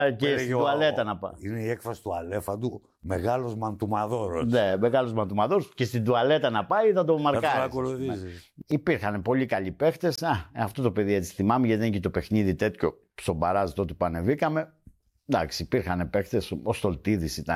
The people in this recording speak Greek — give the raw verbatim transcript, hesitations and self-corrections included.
Και στην τουαλέτα να πάει. Είναι η έκφραση του αλέφαντου, μεγάλος μαντουμαδόρος. Ναι, μεγάλος μαντουμαδόρος. Και στην τουαλέτα να πάει θα το μαρκάρει. Υπήρχαν πολύ καλοί παίχτες. Αυτό το παιδί έτσι θυμάμαι, γιατί είναι και το παιχνίδι τέτοιο στον Μπαράζ τότε που ανεβήκαμε. Εντάξει, υπήρχαν παίχτες. Ο Στολτίδης ήταν.